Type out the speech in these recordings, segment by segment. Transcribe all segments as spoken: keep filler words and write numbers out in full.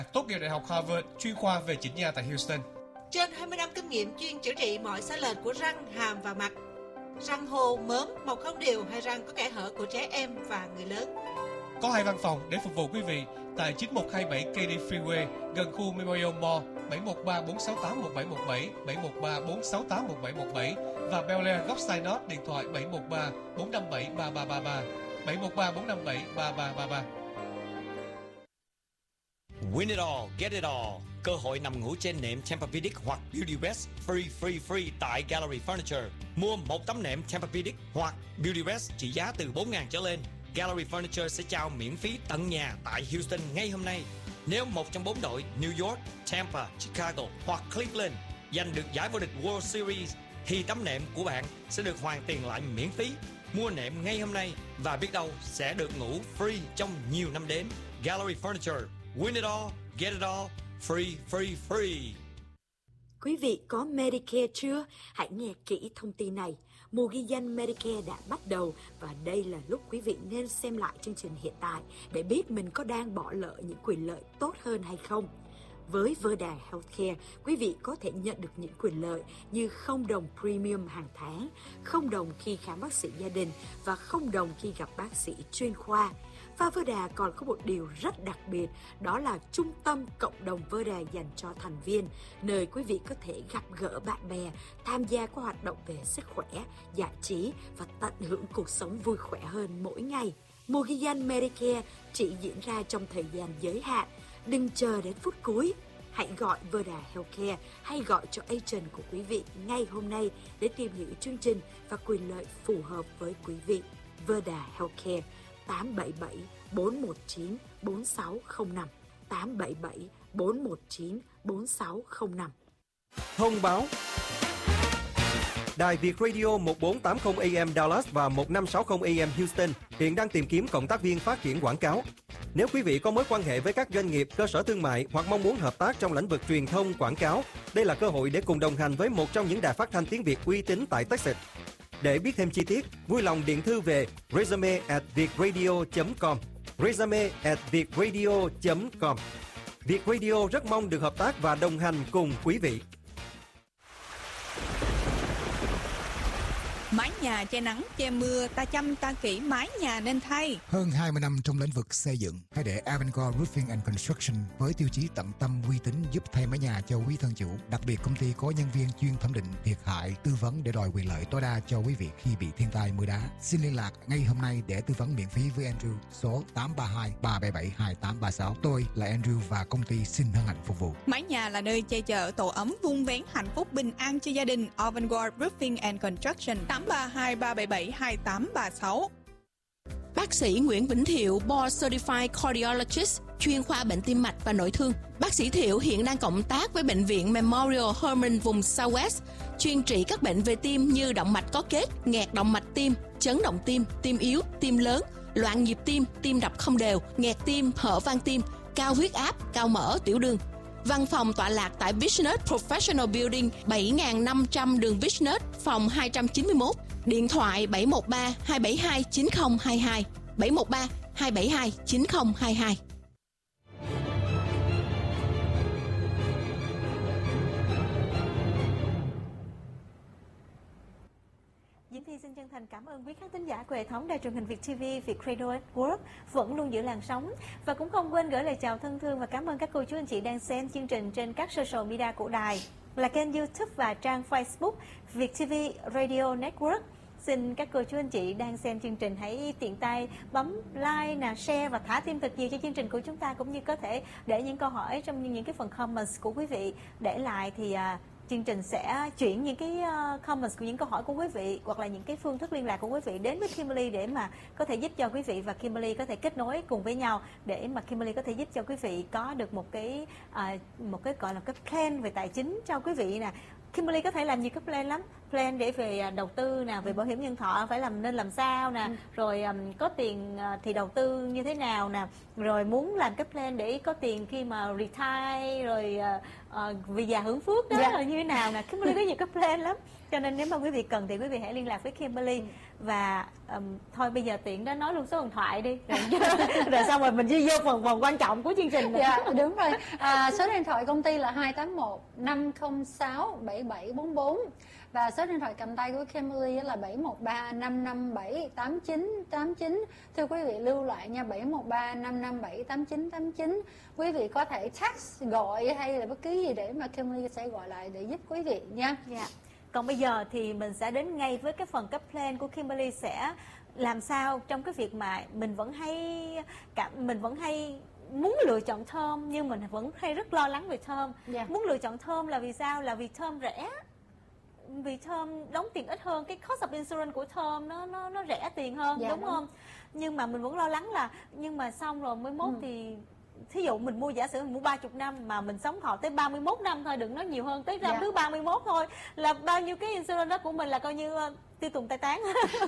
tốt nghiệp Đại học Harvard, chuyên khoa về chỉnh nha tại Houston. Trên hai mươi năm kinh nghiệm chuyên chữa trị mọi sai lệch của răng, hàm và mặt. Răng hô, mớm, mọc không đều hay răng có kẽ hở của trẻ em và người lớn. Có hai văn phòng để phục vụ quý vị tại chín một hai bảy Katy Freeway gần khu Memorial Mall, bảy một ba bốn sáu tám một bảy một bảy, bảy một ba bốn sáu tám một bảy một bảy và Bel Air góc Synod điện thoại bảy một ba bốn năm bảy ba ba ba ba, bảy một ba bốn năm bảy ba ba ba ba. Win it all, get it all. Cơ hội nằm ngủ trên nệm Tempur-Pedic hoặc Beautyrest free free free tại Gallery Furniture. Mua một tấm nệm Tempur-Pedic hoặc Beautyrest trị giá từ bốn nghìn trở lên. Gallery Furniture sẽ trao miễn phí tận nhà tại Houston ngay hôm nay. Nếu một trong bốn đội New York, Tampa, Chicago hoặc Cleveland giành được giải vô địch World Series thì tấm nệm của bạn sẽ được hoàn tiền lại miễn phí. Mua nệm ngay hôm nay và biết đâu sẽ được ngủ free trong nhiều năm đến. Gallery Furniture. Win it all, get it all, free, free, free. Quý vị có Medicare chưa? Hãy nghe kỹ thông tin này. Mùa ghi danh Medicare đã bắt đầu và đây là lúc quý vị nên xem lại chương trình hiện tại để biết mình có đang bỏ lỡ những quyền lợi tốt hơn hay không. Với Verda Healthcare, quý vị có thể nhận được những quyền lợi như không đồng premium hàng tháng, không đồng khi khám bác sĩ gia đình và không đồng khi gặp bác sĩ chuyên khoa. Và Verda còn có một điều rất đặc biệt, đó là trung tâm cộng đồng Verda dành cho thành viên, nơi quý vị có thể gặp gỡ bạn bè, tham gia các hoạt động về sức khỏe, giải trí và tận hưởng cuộc sống vui khỏe hơn mỗi ngày. Mùa ghi danh Medicare chỉ diễn ra trong thời gian giới hạn. Đừng chờ đến phút cuối. Hãy gọi Verda Healthcare hay gọi cho agent của quý vị ngay hôm nay để tìm hiểu chương trình và quyền lợi phù hợp với quý vị. Verda Healthcare tám bảy bảy bốn một chín bốn sáu không năm, tám bảy bảy bốn một chín bốn sáu không năm. Thông báo. Đài Việt Radio một bốn tám không A M Dallas và một năm sáu không A M Houston hiện đang tìm kiếm cộng tác viên phát triển quảng cáo. Nếu quý vị có mối quan hệ với các doanh nghiệp, cơ sở thương mại hoặc mong muốn hợp tác trong lĩnh vực truyền thông, quảng cáo, đây là cơ hội để cùng đồng hành với một trong những đài phát thanh tiếng Việt uy tín tại Texas. Để biết thêm chi tiết, vui lòng điện thư về resume at vietradio chấm com, resume at vietradio chấm com. Việt Radio rất mong được hợp tác và đồng hành cùng quý vị. Mái nhà che nắng, che mưa, ta chăm ta kỹ mái nhà nên thay. Hơn hai mươi năm trong lĩnh vực xây dựng, hãy để Avangard Roofing and Construction với tiêu chí tận tâm uy tín giúp thay mái nhà cho quý thân chủ. Đặc biệt công ty có nhân viên chuyên thẩm định thiệt hại, tư vấn để đòi quyền lợi tối đa cho quý vị khi bị thiên tai mưa đá. Xin liên lạc ngay hôm nay để tư vấn miễn phí với Andrew số tám ba hai ba bảy bảy hai tám ba sáu. Tôi là Andrew và công ty xin hân hạnh phục vụ. Mái nhà là nơi che chở tổ ấm vun vén hạnh phúc bình an cho gia đình. Avangard Roofing and Construction tám ba hai ba bảy bảy hai tám ba sáu. Bác sĩ Nguyễn Vĩnh Thiệu, Board Certified Cardiologist, chuyên khoa bệnh tim mạch và nội thương. Bác sĩ Thiệu hiện đang cộng tác với Bệnh viện Memorial Hermann vùng Southwest, chuyên trị các bệnh về tim như động mạch có kết, nghẹt động mạch tim, chấn động tim, tim yếu, tim lớn, loạn nhịp tim, tim đập không đều, nghẹt tim, hở van tim, cao huyết áp, cao mỡ, tiểu đường. Văn phòng tọa lạc tại Business Professional Building bảy nghìn năm trăm đường Business, phòng hai trăm chín mươi mốt. Điện thoại bảy một ba hai bảy hai chín không hai hai, bảy một ba hai bảy hai chín không hai hai. Diễm Thi xin chân thành cảm ơn quý khán thính giả của hệ thống đài truyền hình Việt ti vi, Việt Radio Network vẫn luôn giữ làn sóng, và cũng không quên gửi lời chào thân thương và cảm ơn các cô chú anh chị đang xem chương trình trên các social media của đài là kênh YouTube và trang Facebook Việt ti vi Radio Network. Xin các cô chú anh chị đang xem chương trình hãy tiện tay bấm like, nè, share và thả tim thật nhiều cho chương trình của chúng ta, cũng như có thể để những câu hỏi trong những, những cái phần comments của quý vị để lại, thì uh, chương trình sẽ chuyển những cái uh, comments của những câu hỏi của quý vị hoặc là những cái phương thức liên lạc của quý vị đến với Kimberly để mà có thể giúp cho quý vị và Kimberly có thể kết nối cùng với nhau, để mà Kimberly có thể giúp cho quý vị có được một cái uh, một cái gọi là cái plan về tài chính cho quý vị nè. Kimberly có thể làm nhiều cái plan lắm, plan để về đầu tư nè, về bảo hiểm nhân thọ phải làm nên làm sao nè, ừ. rồi um, có tiền thì đầu tư như thế nào nè, rồi muốn làm cái plan để có tiền khi mà retire, rồi uh, uh, vì già hưởng phước đó, yeah. là như thế nào nè. Kimberly có nhiều cái plan lắm, cho nên nếu mà quý vị cần thì quý vị hãy liên lạc với Kimberly. ừ. Và um, thôi bây giờ tiện đó nói luôn số điện thoại đi rồi, rồi xong rồi mình đi vô phần phần quan trọng của chương trình này. Dạ đúng rồi, à, số điện thoại công ty là hai tám một năm không sáu bảy bảy bốn bốn và số điện thoại cầm tay của Kimberly là bảy một ba năm năm bảy tám chín tám chín. Thưa quý vị lưu lại nha, bảy một ba năm năm bảy tám chín tám chín. Quý vị có thể text, gọi hay là bất cứ gì để mà Kimberly sẽ gọi lại để giúp quý vị nha. Dạ. Còn bây giờ thì mình sẽ đến ngay với cái phần cấp plan của Kimberly sẽ làm sao trong cái việc mà mình vẫn hay cảm mình vẫn hay muốn lựa chọn term nhưng mình vẫn hay rất lo lắng về term. Yeah. Muốn lựa chọn term là vì sao? Là vì term rẻ. Vì term đóng tiền ít hơn, cái cost of insurance của term nó nó nó rẻ tiền hơn, yeah, đúng, đúng không? Nhưng mà mình vẫn lo lắng là nhưng mà xong rồi mới mốt ừ. thì thí dụ mình mua, giả sử mình mua ba mươi năm mà mình sống thọ tới ba mươi mốt năm thôi, đừng nói nhiều hơn, tới năm yeah. thứ ba mươi mốt thôi là bao nhiêu cái insurance đó của mình là coi như uh, tiêu tùng tai tán.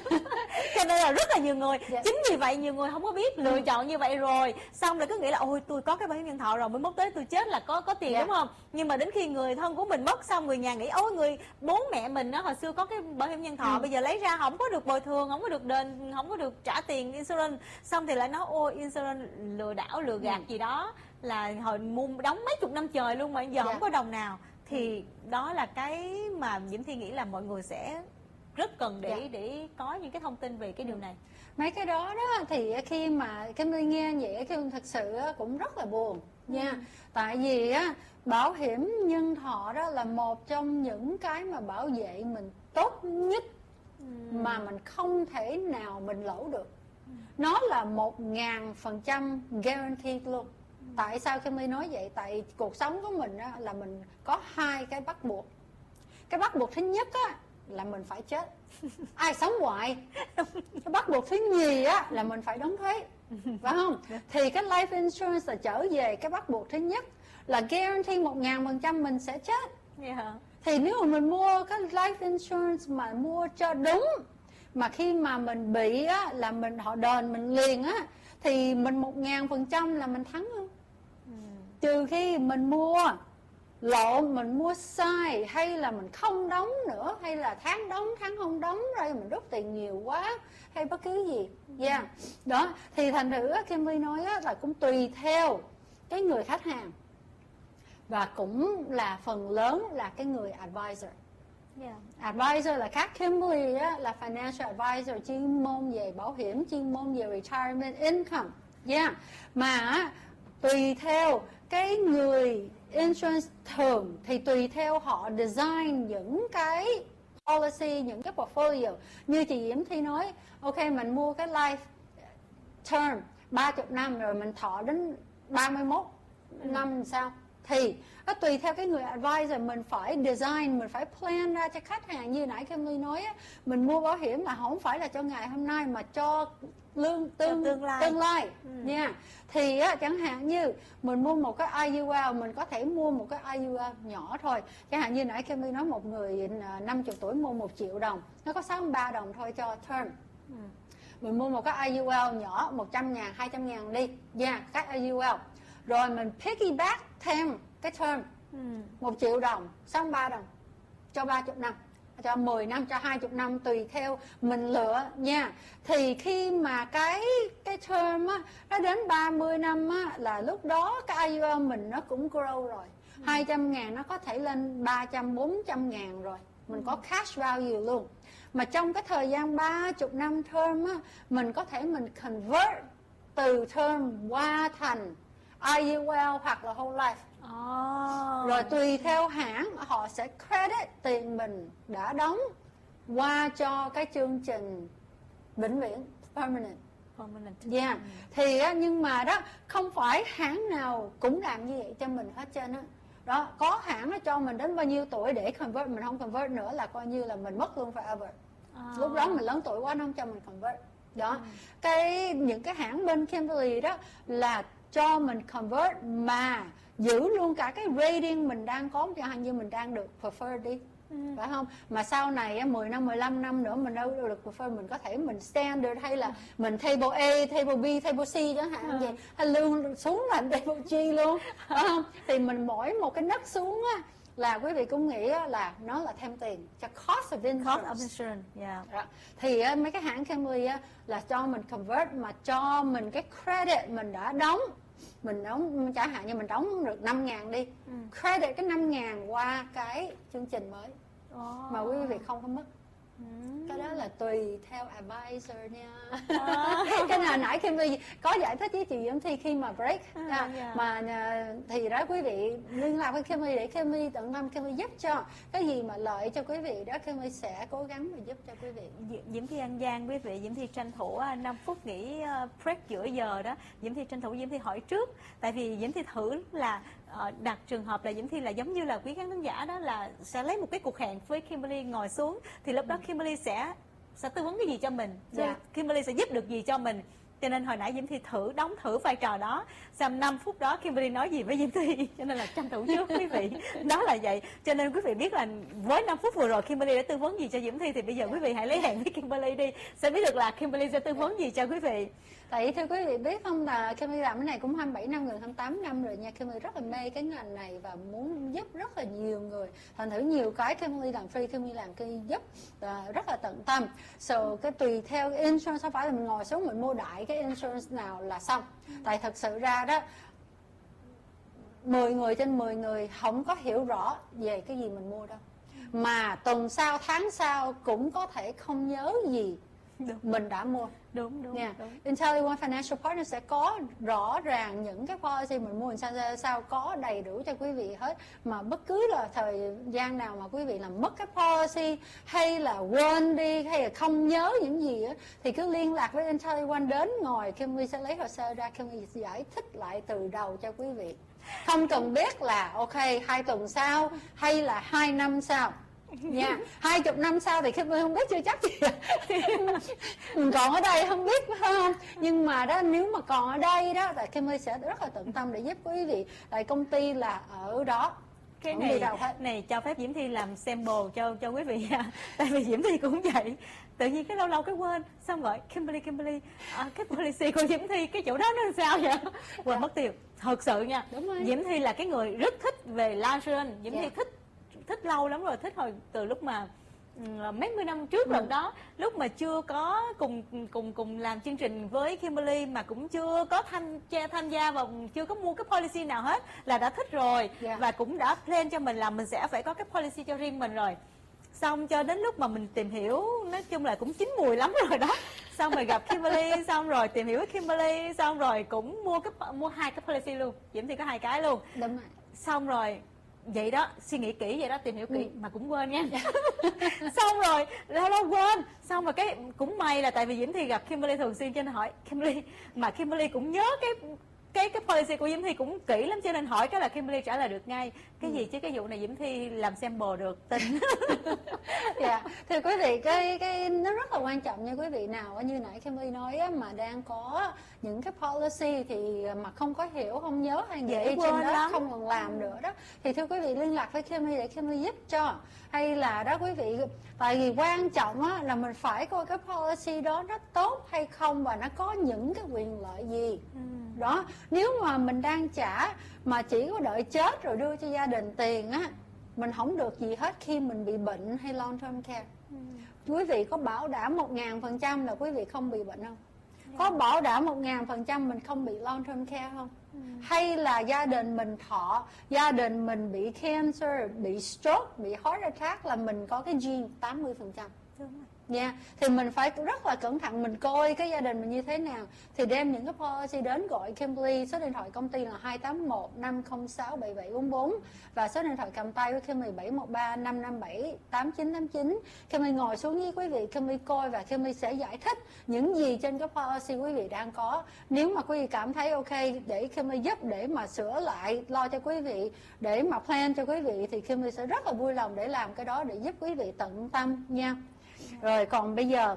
Cho nên là rất là nhiều người, yeah. chính vì vậy nhiều người không có biết lựa chọn như vậy, rồi xong rồi cứ nghĩ là ôi tôi có cái bảo hiểm nhân thọ rồi mới mốt tới tôi chết là có có tiền, yeah. đúng không? Nhưng mà đến khi người thân của mình mất xong, người nhà nghĩ ôi người bố mẹ mình đó hồi xưa có cái bảo hiểm nhân thọ, ừ. bây giờ lấy ra không có được bồi thường, không có được đền, không có được trả tiền insurance, xong thì lại nói ôi insurance lừa đảo lừa gạt ừ. gì đó, là hồi mua đóng mấy chục năm trời luôn mà giờ yeah. không có đồng nào. Thì đó là cái mà Diễm Thi nghĩ là mọi người sẽ rất cần để dạ. để có những cái thông tin về cái điều này. Mấy cái đó đó thì khi mà Kimberly nghe vậy Kim thật sự cũng rất là buồn nha. Ừ. Tại vì á bảo hiểm nhân thọ đó là một trong những cái mà bảo vệ mình tốt nhất ừ. mà mình không thể nào mình lỗ được. Ừ. Nó là một ngàn phần trăm guaranteed luôn. Ừ. Tại sao Kimberly nói vậy? Tại cuộc sống của mình á, là mình có hai cái bắt buộc. Cái bắt buộc thứ nhất á là mình phải chết, ai sống hoài. Cái bắt buộc thứ nhì á là mình phải đóng thuế, phải không? Thì cái life insurance là trở về cái bắt buộc thứ nhất là guarantee một ngàn phần trăm mình sẽ chết. Yeah. Thì nếu mà mình mua cái life insurance mà mua cho đúng, mà khi mà mình bị á là mình họ đền mình liền á, thì mình một ngàn phần trăm là mình thắng luôn. Trừ khi mình mua lộn, mình mua sai, hay là mình không đóng nữa, hay là tháng đóng tháng không đóng, rồi mình rút tiền nhiều quá, hay bất cứ gì. Yeah. Đó, thì thành thử Kimberly nói á, là cũng tùy theo cái người khách hàng, và cũng là phần lớn là cái người advisor. Yeah. Advisor là khác. Kimberly á, là financial advisor, chuyên môn về bảo hiểm, chuyên môn về retirement income. Yeah. Mà á, tùy theo cái người insurance thường thì tùy theo họ design những cái policy, những cái portfolio. Như chị Diễm Thi nói, ok mình mua cái life term ba mươi năm rồi mình thọ đến ba mươi mốt ừ. năm sao. Thì nó tùy theo cái người advisor, mình phải design, mình phải plan ra cho khách hàng. Như nãy Kimberly nói á, mình mua bảo hiểm là không phải là cho ngày hôm nay mà cho lương tương, tương lai, tương lai. Ừ. nha. Thì á, chẳng hạn như mình mua một cái i u lờ, mình có thể mua một cái i u lờ nhỏ thôi. Chẳng hạn như nãy Kimberly nói một người năm mươi tuổi mua một triệu đồng, nó có sáu mươi ba đồng thôi cho term. Ừ. Mình mua một cái i u lờ nhỏ một trăm ngàn, hai trăm ngàn đi, yeah, các i u lờ. Rồi mình piggyback thêm cái term ừ. một triệu đồng, sáu mươi ba đồng cho ba mươi năm, cho mười năm, cho hai mươi năm, tùy theo mình lựa nha. Thì khi mà cái cái term á, nó đến ba mươi năm á, là lúc đó cái i u lờ mình nó cũng grow rồi. ừ. hai trăm ngàn nó có thể lên ba trăm, bốn trăm ngàn rồi. Mình ừ. có cash value luôn. Mà trong cái thời gian ba mươi năm term á, mình có thể mình convert từ term qua thành i u lờ hoặc là whole life. Oh. Rồi tùy theo hãng họ sẽ credit tiền mình đã đóng qua cho cái chương trình vĩnh viễn, permanent. Permanent. Yeah. Mm. Thì nhưng mà đó không phải hãng nào cũng làm như vậy cho mình hết trơn á. Đó, có hãng nó cho mình đến bao nhiêu tuổi để convert, mình không convert nữa là coi như là mình mất luôn forever. Oh. Lúc đó mình lớn tuổi quá nó không cho mình convert. Đó. Mm. Cái những cái hãng bên Kimberly đó là cho mình convert mà giữ luôn cả cái rating mình đang có, chẳng hạn như mình đang được preferred đi, ừ. phải không? Mà sau này á, mười năm, mười lăm năm nữa mình đâu được prefer, mình có thể mình standard hay là mình table A, table B, table C chẳng hạn ừ. vậy, hay luôn xuống làm table G luôn, phải không? Thì mình mỗi một cái nấc xuống á là quý vị cũng nghĩ là nó là thêm tiền cho cost of insurance. Cost of insurance, yeah. Đó. Thì mấy cái hãng Camry là cho mình convert, mà cho mình cái credit mình đã đóng. Mình đóng, chẳng hạn như mình đóng được năm ngàn đi, ừ. credit cái năm ngàn qua cái chương trình mới, oh. mà quý vị không có mất. Ừ. Cái đó là tùy theo advisor nha. À. Cái nào nãy Kimmy có giải thích với chị Diễm Thi khi mà break à, à, yeah. mà thì đó quý vị liên lạc với Kimmy để Kimmy tận tâm Kimmy giúp cho cái gì mà lợi cho quý vị đó, Kimmy sẽ cố gắng mà giúp cho quý vị. Diễm Thi An Giang, quý vị, Diễm Thi tranh thủ năm phút nghỉ break giữa giờ đó, Diễm Thi tranh thủ Diễm Thi hỏi trước, tại vì Diễm Thi thử là đặt trường hợp là Diễm Thi là giống như là quý khán thính giả đó là sẽ lấy một cái cuộc hẹn với Kimberly ngồi xuống, thì lúc đó Kimberly sẽ sẽ tư vấn cái gì cho mình, yeah. Kimberly sẽ giúp được gì cho mình, cho nên hồi nãy Diễm Thi thử đóng thử vai trò đó, sau năm phút đó Kimberly nói gì với Diễm Thi, cho nên là tranh thủ trước quý vị. Đó là vậy, cho nên quý vị biết là với năm phút vừa rồi Kimberly đã tư vấn gì cho Diễm Thi, thì bây giờ quý vị hãy lấy hẹn với Kimberly đi, sẽ biết được là Kimberly sẽ tư vấn gì cho quý vị. Tại thưa quý vị biết không, là Kimberly làm cái này cũng hai mươi bảy năm, gần hai mươi tám năm rồi nha. Kimberly rất là mê cái ngành này và muốn giúp rất là nhiều người. Thành thử nhiều cái Kimberly làm free, Kimberly làm cái giúp uh, rất là tận tâm. So cái tùy theo cái insurance, không phải là mình ngồi xuống mình mua đại cái insurance nào là xong. Tại thật sự ra đó, mười người trên mười người không có hiểu rõ về cái gì mình mua đâu. Mà tuần sau, tháng sau cũng có thể không nhớ gì đúng. Mình đã mua. Đúng, đúng, yeah. đúng. IntelliOne Financial Partners sẽ có rõ ràng những cái policy mình mua sao, sao có đầy đủ cho quý vị hết. Mà bất cứ là thời gian nào mà quý vị làm mất cái policy hay là quên đi hay là không nhớ những gì á, thì cứ liên lạc với IntelliOne, đến ngồi Kimmy sẽ lấy hồ sơ ra, Kimmy giải thích lại từ đầu cho quý vị. Không cần biết là ok hai tuần sau hay là hai năm sau nha, yeah. hai chục năm sau thì Kimmy không biết, chưa chắc gì mình còn ở đây không biết phải không, nhưng mà đó nếu mà còn ở đây đó thì Kimmy sẽ rất là tận tâm để giúp quý vị, tại công ty là ở đó. Cái này này cho phép Diễm Thi làm sample cho cho quý vị nha. Tại vì Diễm Thi cũng vậy, tự nhiên cái lâu lâu cái quên, xong gọi Kimberly Kimberly à, cái policy của Diễm Thi cái chỗ đó nó làm sao vậy, quên mất tiêu. Thật sự nha, Diễm Thi là cái người rất thích về life insurance. Diễm yeah. Thi thích thích lâu lắm rồi, thích hồi từ lúc mà mấy mươi năm trước rồi đó, lúc mà chưa có cùng cùng cùng làm chương trình với Kimberly, mà cũng chưa có tham tham gia và chưa có mua cái policy nào hết là đã thích rồi, yeah. và cũng đã plan cho mình là mình sẽ phải có cái policy cho riêng mình rồi. Xong cho đến lúc mà mình tìm hiểu, nói chung là cũng chín mùi lắm rồi đó, xong rồi gặp Kimberly, xong rồi tìm hiểu với Kimberly, xong rồi cũng mua cái mua hai cái policy luôn. Diễm Thi có hai cái luôn. Đúng rồi. Xong rồi vậy đó, suy nghĩ kỹ vậy đó, tìm hiểu kỹ ừ. mà cũng quên nha. Xong rồi lâu lâu quên, xong rồi cái cũng may là tại vì Diễm Thi gặp Kimberly thường xuyên cho nên hỏi Kimberly, mà Kimberly cũng nhớ cái cái cái policy của Diễm Thi cũng kỹ lắm, cho nên hỏi cái là Kimberly trả lời được ngay. Cái ừ. gì chứ cái vụ này Diễm Thi làm sample được tin. Dạ, thưa quý vị, cái cái nó rất là quan trọng nha quý vị. Nào như nãy Kimberly nói á, mà đang có những cái policy thì mà không có hiểu, không nhớ hay dễ quên đó, lắm. Không còn làm nữa đó, thì thưa quý vị liên lạc với Kimberly để Kimberly giúp cho. Hay là đó quý vị, tại vì quan trọng á, là mình phải coi cái policy đó nó tốt hay không và nó có những cái quyền lợi gì. ừ. Đó, nếu mà mình đang trả mà chỉ có đợi chết rồi đưa cho gia đình tiền á, mình không được gì hết khi mình bị bệnh hay long term care. ừ. Quý vị có bảo đảm một ngàn phần trăm là quý vị không bị bệnh không? yeah. Có bảo đảm một ngàn phần trăm mình không bị long term care không? ừ. Hay là gia đình mình thọ, gia đình mình bị cancer, bị stroke, bị heart attack là mình có cái gene tám mươi phần trăm. Đúng rồi. Nha, yeah. Thì mình phải rất là cẩn thận, mình coi cái gia đình mình như thế nào thì đem những cái policy đến gọi Kimberly. Số điện thoại công ty là hai tám một năm không sáu bảy bảy bốn bốn và số điện thoại cầm tay của Kimberly bảy một ba năm năm bảy tám chín tám chín. Kimberly ngồi xuống với quý vị, Kimberly coi và Kimberly sẽ giải thích những gì trên cái policy quý vị đang có. Nếu mà quý vị cảm thấy ok để Kimberly giúp để mà sửa lại, lo cho quý vị, để mà plan cho quý vị thì Kimberly sẽ rất là vui lòng để làm cái đó để giúp quý vị tận tâm nha. Rồi còn bây giờ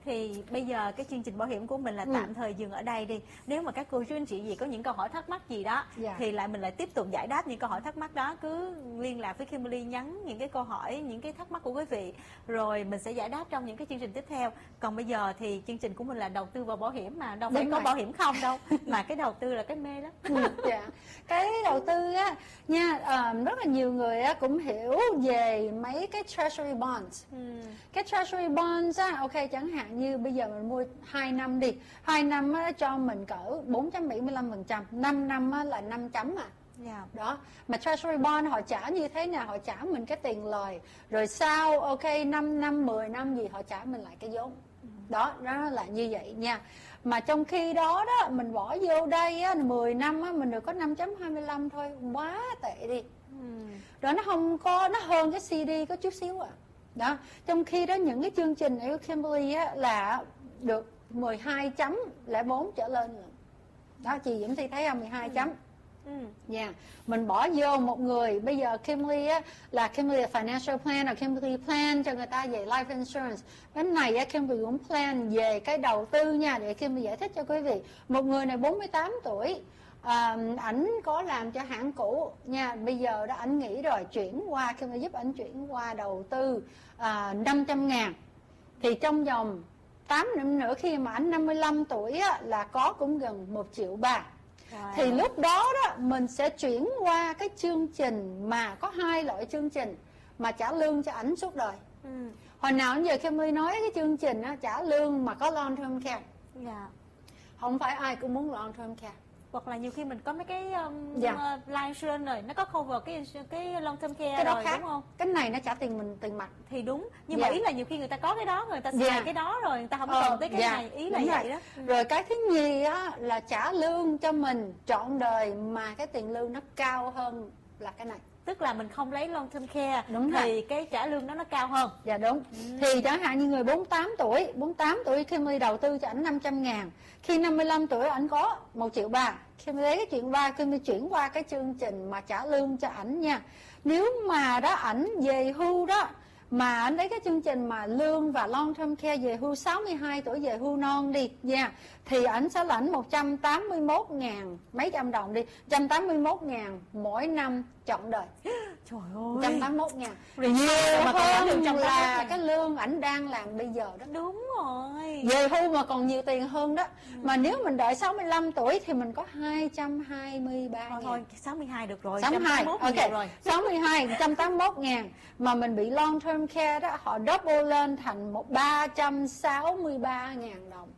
Thì bây giờ cái chương trình bảo hiểm của mình là Ừ. tạm thời dừng ở đây đi. Nếu mà các cô chú anh chị gì có những câu hỏi thắc mắc gì đó, Dạ. thì lại mình lại tiếp tục giải đáp những câu hỏi thắc mắc đó. Cứ liên lạc với Kimberly, nhắn những cái câu hỏi, những cái thắc mắc của quý vị, rồi mình sẽ giải đáp trong những cái chương trình tiếp theo. Còn bây giờ thì chương trình của mình là đầu tư vào bảo hiểm mà, đâu phải Đúng có rồi. bảo hiểm không đâu. Mà cái đầu tư là cái mê lắm. Ừ, dạ. Cái đầu tư á nha, ờ, rất là nhiều người á cũng hiểu về mấy cái treasury bonds. Ừ. Cái treasury bonds á, ok, chẳng hạn như bây giờ mình mua hai năm đi, hai năm á cho mình cỡ bốn phẩy bảy mươi lăm phần trăm, năm năm á là năm chấm à. Dạ. Đó, mà treasury bond họ trả như thế nào, họ trả mình cái tiền lời, rồi sau ok năm năm mười năm gì họ trả mình lại cái vốn. Đó, đó là như vậy nha. Mà trong khi đó đó mình bỏ vô đây á, mười năm á mình được có năm phẩy hai mươi lăm thôi, quá tệ đi. Ừ. Đó, nó không có, nó hơn cái xê đê có chút xíu à. Đó, trong khi đó những cái chương trình ở Kimberly á là được mười hai chấm lẻ bốn trở lên rồi. Đó, chị Diễm Thi thấy không, mười hai chấm. Ừ. Nha, mình bỏ vô một người, bây giờ Kimberly á là Kimberly Financial Plan, là Kimberly Plan cho người ta về Life Insurance. Cái này á Kimberly cũng plan về cái đầu tư nha, để Kimberly giải thích cho quý vị. Một người này bốn mươi tám tuổi, à, ảnh có làm cho hãng cũ nha, bây giờ đó ảnh nghỉ rồi, chuyển qua, Kimberly giúp ảnh chuyển qua đầu tư à, năm trăm ngàn. Thì trong vòng tám năm nữa khi mà ảnh năm mươi lăm tuổi á, là có cũng gần một triệu ba. Wow. Thì lúc đó đó mình sẽ chuyển qua cái chương trình mà có hai loại chương trình mà trả lương cho ảnh suốt đời. Ừ. Hồi nào đến giờ Kimberly nói cái chương trình đó, trả lương mà có long term care. Dạ. Không phải ai cũng muốn long term care. Hoặc là nhiều khi mình có mấy cái um, Dạ. uh, life insurance rồi, nó có cover cái cái long term care Cái đó rồi, khác, đúng không? cái này nó trả tiền mình tiền mặt. Thì đúng, nhưng Dạ. mà ý là nhiều khi người ta có cái đó, người ta xài Dạ. cái đó rồi, người ta không Ờ, cần tới cái dạ, này, ý là đúng vậy rồi. đó. Ừ. Rồi cái thứ nhì á là trả lương cho mình trọn đời mà cái tiền lương nó cao hơn là cái này. Tức là mình không lấy long term care, Đúng thì rồi. cái trả lương đó nó cao hơn. Dạ đúng. Thì chẳng hạn như người bốn mươi tám tuổi, bốn mươi tám tuổi Kimberly đầu tư cho ảnh năm trăm ngàn. Khi năm mươi lăm tuổi ảnh có một triệu ba. Kimberly lấy cái chuyện ba, Kimberly chuyển qua cái chương trình mà trả lương cho ảnh nha. Nếu mà đó ảnh về hưu đó, mà anh lấy cái chương trình mà lương và long term care về hưu sáu mươi hai tuổi về hưu non đi nha, thì ảnh sẽ lãnh một trăm tám mươi mốt ngàn mấy trăm đồng đi, một trăm tám mươi mốt ngàn mỗi năm trọn đời. Trời một ơi, trăm tám mươi mốt ngàn Rồi nhiều sao mà còn lãnh được hơn một trăm tám mươi mốt là ngàn? cái lương ảnh đang làm bây giờ đó. đúng rồi. Về hưu mà còn nhiều tiền hơn đó. Mà nếu mình đợi sáu mươi lăm tuổi thì mình có hai trăm hai mươi ba Thôi ngàn. thôi, sáu mươi hai được rồi, sáu mươi hai, một trăm tám mươi mốt ok, nhiều rồi. sáu mươi hai, một trăm tám mươi mốt ngàn. Mà mình bị long term care đó, họ double lên thành một ba trăm sáu mươi ba ngàn đồng.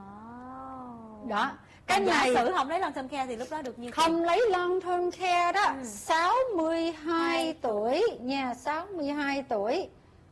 Wow. Đó, cái Còn giả này sử không lấy long term care thì lúc đó được nhiêu tiền? không lấy long term care đó, Ừ. sáu mươi hai tuổi nha, sáu mươi hai tuổi,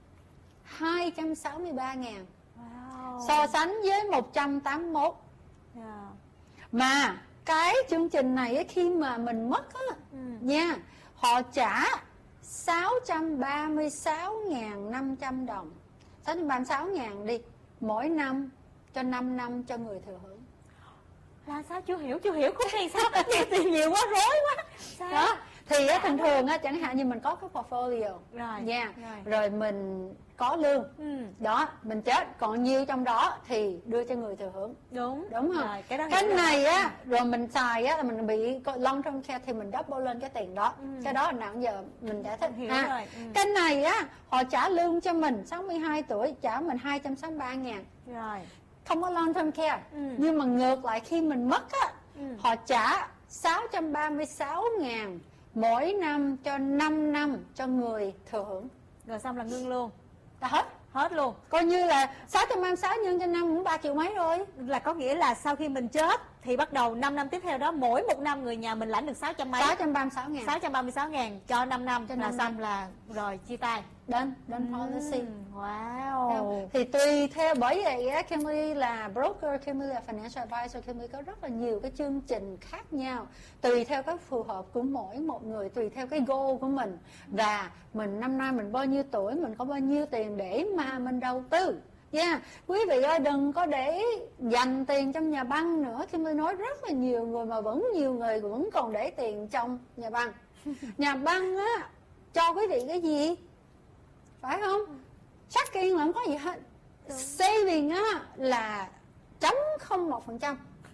hai trăm sáu mươi ba ngàn. Wow. So sánh với một trăm tám mươi mốt. Yeah. Mà cái chương trình này á, khi mà mình mất á, Ừ. nha, họ trả sáu trăm ba mươi sáu nghìn năm trăm đồng, sáu trăm ba mươi sáu ngàn đi, mỗi năm cho năm năm cho người thừa hưởng. Là sao chưa hiểu, chưa hiểu, khúc này sao nhiều tiền nhiều quá, rối quá. Sao? Đó, thì á, thường thường á, chẳng hạn như mình có cái portfolio Rồi, nha, rồi. rồi mình có lương, Ừ. đó, mình chết, còn nhiêu trong đó thì đưa cho người thừa hưởng. Đúng. Đúng không? Rồi, cái đó Cái hiểu rồi. này á, rồi mình xài á, là mình bị long term care thì mình double lên cái tiền đó. Ừ. Cái đó là nào giờ mình giải thích Hiểu ha. rồi, ừ. Cái này á, họ trả lương cho mình sáu mươi hai tuổi, trả mình hai trăm sáu mươi ba ngàn. Rồi. Không có long term care. Ừ. Nhưng mà ngược lại khi mình mất á, Ừ. họ trả sáu trăm ba mươi sáu ngàn mỗi năm cho năm năm cho người thừa hưởng. Rồi xong là ngưng luôn. Đã hết. Hết luôn. Coi như là sáu trăm ba mươi sáu nhân cho năm cũng ba triệu mấy rồi. Là có nghĩa là sau khi mình chết thì bắt đầu năm năm tiếp theo đó, mỗi một năm người nhà mình lãnh được sáu trăm mấy. sáu trăm ba mươi sáu ngàn. sáu trăm ba mươi sáu ngàn cho năm năm Cho là năm xong năm. là rồi chia tay. Đến, đến policy. Ừ, wow. Thì tùy theo, bởi vậy á, Kimberly là broker, Kimberly là financial advisor, Kimberly có rất là nhiều cái chương trình khác nhau, tùy theo cái phù hợp của mỗi một người, tùy theo cái goal của mình, và mình năm nay mình bao nhiêu tuổi, mình có bao nhiêu tiền để mà mình đầu tư. Yeah. Quý vị ơi, đừng có để dành tiền trong nhà băng nữa. Kimberly nói rất là nhiều người mà vẫn nhiều người vẫn còn để tiền trong nhà băng. Nhà băng á cho quý vị cái gì? Phải không? Chắc yên là không có gì hết. saving á là chấm không một phần trăm,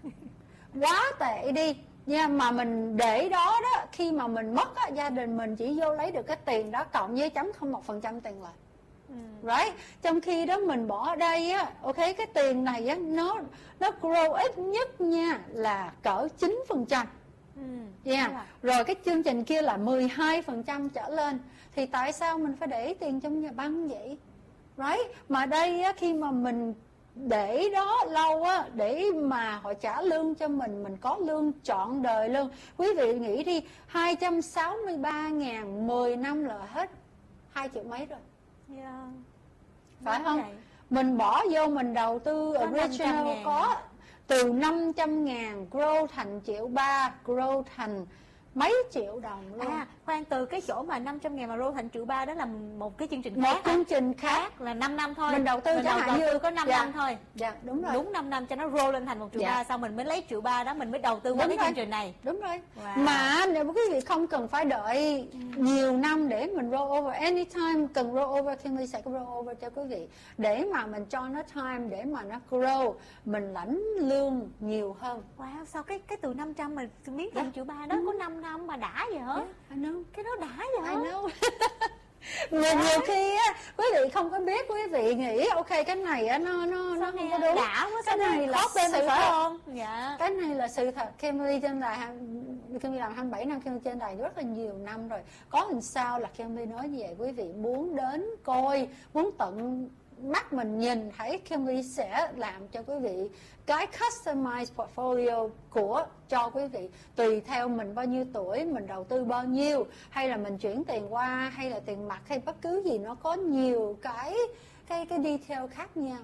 quá tệ đi nha. Mà mình để đó đó, khi mà mình mất á, gia đình mình chỉ vô lấy được cái tiền đó cộng với chấm không một phần trăm tiền lời. Ừ. Right? Trong khi đó mình bỏ ở đây á, ok, cái tiền này á, nó nó grow ít nhất nha là cỡ chín phần trăm. Ừ. Yeah. Rồi cái chương trình kia là mười hai phần trăm trở lên. Thì tại sao mình phải để tiền trong nhà băng vậy? Right? Mà đây á, khi mà mình để đó lâu á, để mà họ trả lương cho mình, mình có lương trọn đời luôn. Quý vị nghĩ đi, hai trăm sáu mươi ba ngàn mười năm là hết hai triệu mấy rồi. Yeah. Phải không? Vậy. Mình bỏ vô mình đầu tư có original có từ năm trăm ngàn grow thành triệu ba, grow thành mấy triệu đồng luôn. À, khoan, từ cái chỗ mà năm trăm ngàn mà grow thành triệu ba đó là một cái chương trình khác. Một chương trình khác, khác là năm năm thôi. Mình đầu tư cho hạn như có năm dạ. năm thôi. Dạ, đúng rồi. Đúng năm năm cho nó grow lên thành một triệu ba, dạ. Sau mình mới lấy triệu ba đó mình mới đầu tư vào cái chương trình này. Đúng rồi. Wow. Mà nếu quý vị không cần phải đợi ừ. nhiều năm để mình roll over, anytime cần roll over, Kimberly sẽ roll over cho quý vị để mà mình cho nó time để mà nó grow, mình lãnh lương nhiều hơn. Wow, sao cái cái từ năm trăm mình biến thành triệu ba đó ừ. có năm năm mà đã vậy hả? Yeah, I know. Cái đó đã vậy hả? I know. Nhiều, nhiều khi á, quý vị không có biết, quý vị nghĩ ok cái này á, nó nó nó không có đúng. Đã quá, cái này là sự phải thật. Không? Dạ. Cái này là sự thật. Kimberly trên đài, Kimberly làm hai mươi bảy năm, Kimberly trên đài rất là nhiều năm rồi. Có làm sao là Kimberly nói như vậy, quý vị muốn đến coi, muốn tận mắt mình nhìn thấy, Kimberly sẽ làm cho quý vị cái customized portfolio của cho quý vị, tùy theo mình bao nhiêu tuổi, mình đầu tư bao nhiêu, hay là mình chuyển tiền qua, hay là tiền mặt, hay bất cứ gì, nó có nhiều cái cái cái detail khác nhau.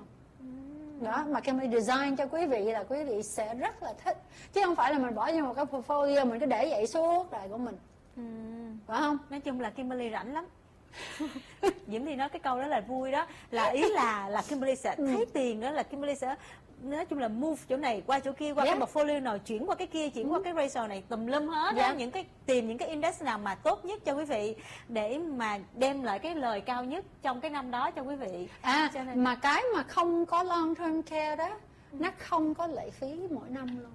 Đó, mà Kimberly design cho quý vị là quý vị sẽ rất là thích, chứ không phải là mình bỏ vô một cái portfolio mình cứ để vậy suốt đời của mình. Ừ. Phải không? Nói chung là Kimberly rảnh lắm. Diễm Thi nói cái câu đó là vui đó, là ý là là Kimberly sẽ thấy ừ. tiền đó, là Kimberly sẽ nói chung là move chỗ này qua chỗ kia, qua yeah. cái portfolio nào chuyển qua cái kia, chuyển ừ. qua cái ratio này tùm lum hết yeah. đó, những cái tìm những cái index nào mà tốt nhất cho quý vị để mà đem lại cái lời cao nhất trong cái năm đó cho quý vị. À, cho nên... mà cái mà không có long term care đó, ừ. nó không có lệ phí mỗi năm luôn.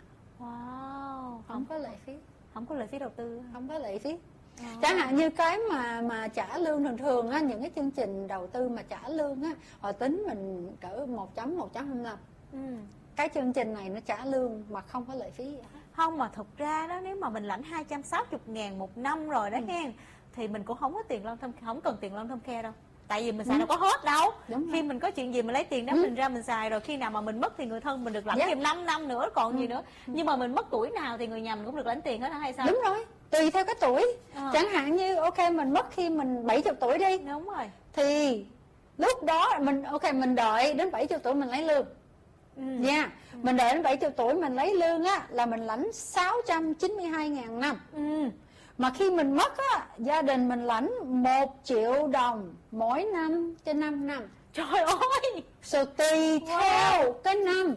Wow, không, không có lệ phí, không có lệ phí đầu tư, không có lệ phí. À. Chẳng hạn như cái mà mà trả lương thường thường á, những cái chương trình đầu tư mà trả lương á, họ tính mình cỡ một chấm một chấm hai mươi lăm. Ừ. Cái chương trình này nó trả lương mà không có lệ phí gì hết. Không, mà thực ra đó, nếu mà mình lãnh hai trăm sáu mươi ngàn một năm rồi đó ừ. nghe, thì mình cũng không có tiền long term, không cần tiền long term care đâu. Tại vì mình xài ừ. đâu có hết đâu. Đúng khi rồi. Mình có chuyện gì mình lấy tiền đó ừ. mình ra mình xài, rồi khi nào mà mình mất thì người thân mình được lãnh yeah. thêm năm năm nữa, còn ừ. gì nữa. Ừ. Nhưng mà mình mất tuổi nào thì người nhà mình cũng được lãnh tiền hết hay sao? Đúng rồi, tùy theo cái tuổi. À. Chẳng hạn như ok mình mất khi mình bảy mươi tuổi đi. Đúng rồi. Thì lúc đó mình ok mình đợi đến bảy mươi tuổi mình lấy lương. Ừ. Yeah. Ừ. Mình đợi đến bảy mươi tuổi mình lấy lương á là mình lãnh sáu trăm chín mươi hai ngàn năm. Ừ. Mà khi mình mất á, gia đình mình lãnh một triệu đồng mỗi năm trên năm năm. Trời ơi! So tùy wow. theo cái năm.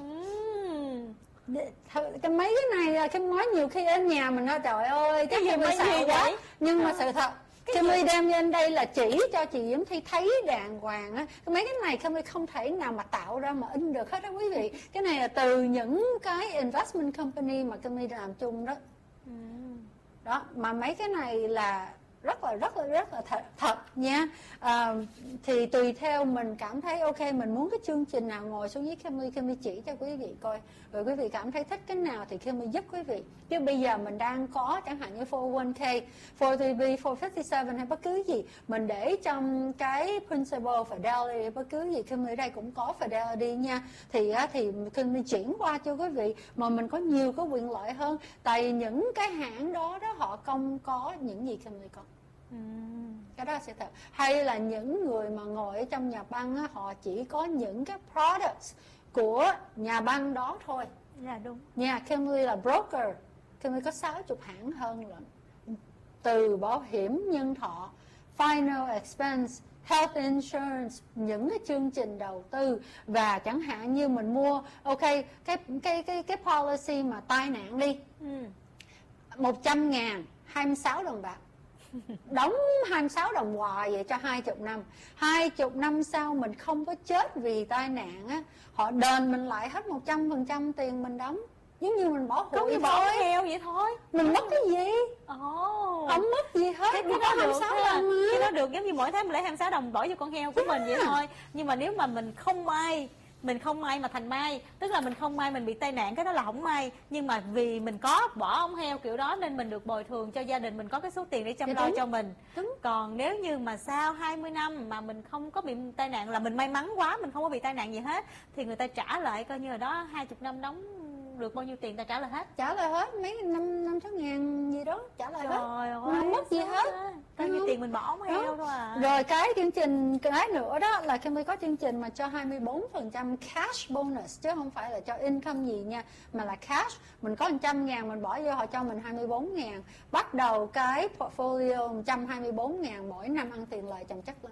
Mm. Cái mấy cái này là cái nói nhiều khi ở nhà mình nói trời ơi cái gì mà sợ quá. Nhưng mà sự thật Kimberly đem lên đây là chỉ cho chị Diễm Thi thấy đàng hoàng á. Mấy cái này Kimberly không thể nào mà tạo ra mà in được hết đó quý vị. Cái này là từ những cái investment company mà Kimberly làm chung đó. Mm. Đó, mà mấy cái này là rất là rất là rất là thật, thật nha. À, thì tùy theo mình cảm thấy ok mình muốn cái chương trình nào, ngồi xuống với Kimberly, Kimberly chỉ cho quý vị coi, rồi quý vị cảm thấy thích cái nào thì Kimberly giúp quý vị. Chứ bây giờ mình đang có chẳng hạn như four oh one k, four oh three b, four fifty-seven hay bất cứ gì mình để trong cái principal fidelity bất cứ gì, Kimberly đây cũng có fidelity nha. Thì thì Kimberly chuyển qua cho quý vị mà mình có nhiều cái quyền lợi hơn, tại vì những cái hãng đó đó họ không có những gì Kimberly có. Ừ. Cái đó sẽ thật. Hay là những người mà ngồi ở trong nhà băng á, họ chỉ có những cái products của nhà băng đó thôi. Dạ đúng. Nhà Kimberly là broker, Kimberly có sáu mươi hãng hơn là từ bảo hiểm nhân thọ, final expense, health insurance, những cái chương trình đầu tư. Và chẳng hạn như mình mua ok cái cái cái cái policy mà tai nạn đi, ừ. một trăm ngàn hai mươi sáu đồng bạc. đóng hai mươi sáu đồng hoài vậy cho hai mươi năm. Hai mươi năm sau mình không có chết vì tai nạn á, họ đền mình lại hết một trăm phần trăm tiền mình đóng. Giống như mình bỏ hụi như bỏ heo vậy thôi. Mình mất cái gì? Ồ. Không mất gì hết. Cái, cái đó hai mươi sáu đồng mà. Cái đó được, giống như mỗi tháng mình lấy hai mươi sáu đồng bỏ vô con heo của mình vậy thôi. Nhưng mà nếu mà mình không may, mình không may mà thành may, tức là mình không may mình bị tai nạn, cái đó là không may. Nhưng mà vì mình có bỏ ống heo kiểu đó nên mình được bồi thường cho gia đình mình, có cái số tiền để chăm lo cho mình. Đúng. Còn nếu như mà sau hai mươi năm mà mình không có bị tai nạn, là mình may mắn quá, mình không có bị tai nạn gì hết, thì người ta trả lại coi như là đó hai mươi năm đóng được bao nhiêu tiền ta trả lời hết. Trả lời hết mấy năm năm sáu ngàn gì đó, trả lời Trời hết. Ơi, không mất gì hết. Coi như tiền mình bỏ ống heo thôi à. Rồi cái chương trình cái nữa đó là Kim Ly có chương trình mà cho hai mươi bốn phần trăm cash bonus, chứ không phải là cho income gì nha, mà là cash. Mình có một trăm ngàn mình bỏ vô, họ cho mình hai mươi bốn ngàn. Bắt đầu cái portfolio một trăm hai mươi bốn ngàn mỗi năm, ăn tiền lời chồng chất lên.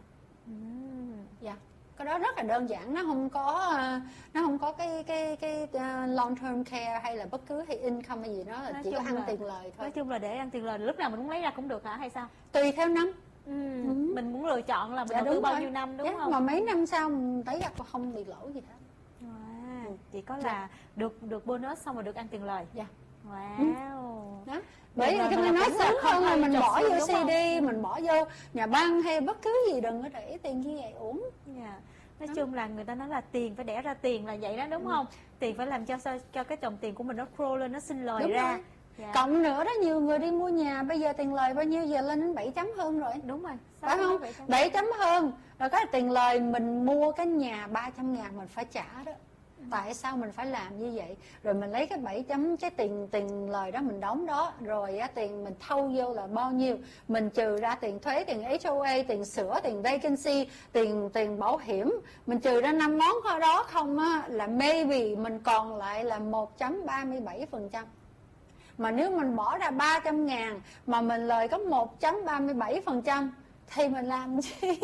Dạ. Yeah. Cái đó rất là đơn giản, nó không có nó không có cái cái cái uh, long term care hay là bất cứ hay income hay gì, nó là nói chỉ có ăn là, tiền lời thôi. Nói chung là để ăn tiền lời, lúc nào mình muốn lấy ra cũng được hả hay sao? Tùy theo năm. Ừ. Ừ. Mình muốn lựa chọn là mình dạ, đầu tư bao rồi. nhiêu năm đúng yeah, không? Mà mấy năm sau mình thấy gặp không bị lỗ gì hết. À, chỉ có là dạ. được được bonus xong rồi được ăn tiền lời. Dạ. Wow. Ừ. Đó. Bởi vì cái mình nói sớm hơn là mình bỏ vô xê đê, mình bỏ vô nhà băng hay bất cứ gì, đừng có để tiền như vậy uống. Yeah. Nói chung là người ta nói là tiền phải đẻ ra tiền là vậy đó đúng ừ. không? Tiền phải làm cho cho cái dòng tiền của mình nó grow lên, nó sinh lời đúng ra. Dạ. Cộng nữa đó, nhiều người đi mua nhà bây giờ tiền lời bao nhiêu, giờ lên đến bảy chấm hơn rồi. Đúng rồi. Phải không? bảy chấm hơn. Rồi cái tiền lời mình mua cái nhà ba trăm ngàn mình phải trả đó. Ừ. Tại sao mình phải làm như vậy? Rồi mình lấy cái bảy chấm cái tiền tiền lời đó mình đóng đó, rồi á, tiền mình thâu vô là bao nhiêu, mình trừ ra tiền thuế, tiền hát o a, tiền sữa, tiền vacancy, tiền tiền bảo hiểm, mình trừ ra năm món kho đó không á, là maybe mình còn lại là một chấm ba mươi bảy phần trăm. Mà nếu mình bỏ ra ba trăm ngàn mà mình lời có một chấm ba mươi bảy phần trăm thì mình làm gì?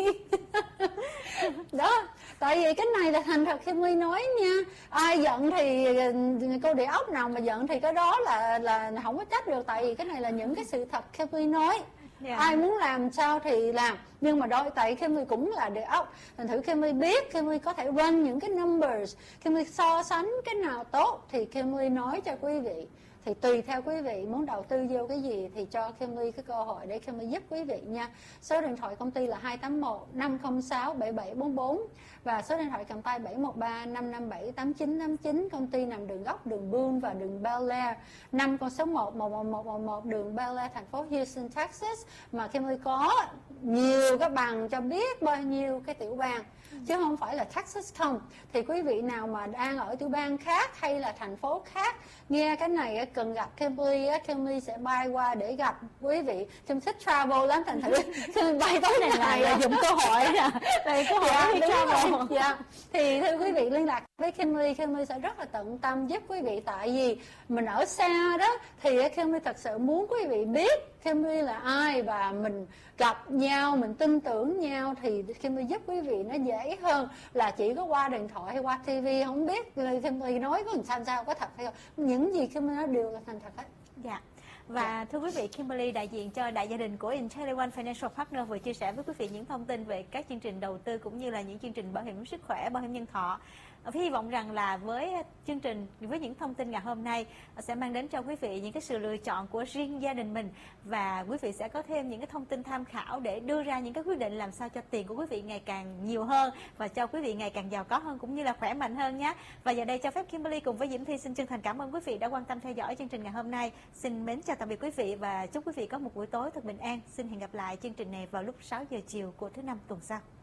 Đó, tại vì cái này là thành thật Kim Ly nói nha. Ai giận thì cô địa ốc nào mà giận thì cái đó là là không có trách được, tại vì cái này là những cái sự thật Kim Ly nói. Yeah. Ai muốn làm sao thì làm, nhưng mà đôi tại Kim Ly cũng là địa ốc, thành thử Kim Ly biết, Kim Ly có thể run những cái numbers, Kim Ly so sánh cái nào tốt thì Kim Ly nói cho quý vị. Thì tùy theo quý vị muốn đầu tư vô cái gì thì cho Kim Ly cái cơ hội để Kim Ly giúp quý vị nha. Số điện thoại công ty là hai tám một năm không sáu bảy bảy bốn bốn và số điện thoại cầm tay bảy một ba năm năm bảy tám chín tám chín. Công ty nằm đường góc đường Boone và đường Bel Air, năm con số một một một một một một đường Bel Air, thành phố Houston, Texas. Mà Kim Ly có nhiều cái bằng cho biết bao nhiêu cái tiểu bang, chứ không phải là Texas không. Thì quý vị nào mà đang ở tiểu bang khác hay là thành phố khác nghe cái này cần gặp Kim Ly, Kim Ly sẽ bay qua để gặp quý vị. Kim thích travel lắm, thành thử Kim Ly bay tới này này là dùng cơ hội nè, đây cơ hội dạ, travel. Dạ. Thì thưa quý vị liên lạc với Kim Ly, Kim Ly sẽ rất là tận tâm giúp quý vị, tại vì mình ở xa đó thì Kim Ly thật sự muốn quý vị biết Kim Ly là ai, và mình gặp nhau, mình tin tưởng nhau thì Kim Ly giúp quý vị nó dễ hơn là chỉ có qua điện thoại hay qua ti vi. Không biết Kim Ly nói có sao sao có thật hay không, những gì Kim Ly nói đều là thành thật hết. Dạ. Và dạ. thưa quý vị, Kimberly đại diện cho đại gia đình của IntelliOne Financial Partner vừa chia sẻ với quý vị những thông tin về các chương trình đầu tư cũng như là những chương trình bảo hiểm sức khỏe, bảo hiểm nhân thọ. Hy vọng rằng là với chương trình, với những thông tin ngày hôm nay sẽ mang đến cho quý vị những cái sự lựa chọn của riêng gia đình mình, và quý vị sẽ có thêm những cái thông tin tham khảo để đưa ra những cái quyết định làm sao cho tiền của quý vị ngày càng nhiều hơn và cho quý vị ngày càng giàu có hơn cũng như là khỏe mạnh hơn nhé. Và giờ đây cho phép Kimberly cùng với Diễm Thi xin chân thành cảm ơn quý vị đã quan tâm theo dõi chương trình ngày hôm nay. Xin mến chào tạm biệt quý vị và chúc quý vị có một buổi tối thật bình an. Xin hẹn gặp lại chương trình này vào lúc sáu giờ chiều của thứ năm tuần sau.